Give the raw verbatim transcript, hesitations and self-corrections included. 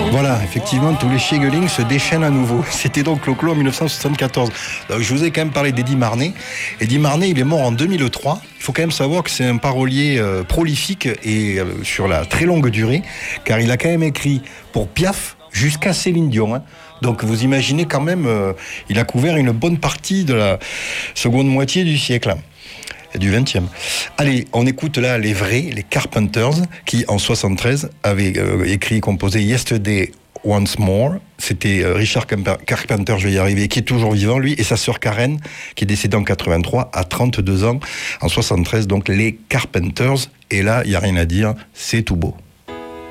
Voilà, effectivement, tous les Schiegeling se déchaînent à nouveau. C'était donc Clo-Clo en dix-neuf cent soixante-quatorze. Donc, je vous ai quand même parlé d'Eddie Marnay. Eddie Marnay, il est mort en deux mille trois. Il faut quand même savoir que c'est un parolier euh, prolifique et euh, sur la très longue durée, car il a quand même écrit pour Piaf jusqu'à Céline Dion. Hein. Donc vous imaginez quand même, euh, il a couvert une bonne partie de la seconde moitié du siècle. Et du vingtième. Allez, on écoute là les vrais, les Carpenters, qui en soixante-treize avaient euh, écrit et composé Yesterday Once More. C'était euh, Richard Carpenter, je vais y arriver, qui est toujours vivant, lui, et sa sœur Karen, qui est décédée en quatre-vingt-trois, à trente-deux ans, en soixante-treize. Donc les Carpenters, et là, il n'y a rien à dire, c'est tout beau.